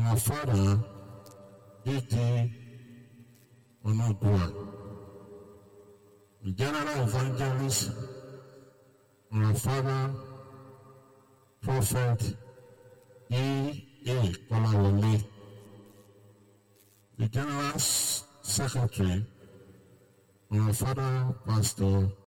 our father, D.D. Onodua, the general evangelist, our father, Prophet E.A. Kolawole, the general secretary, our father, Pastor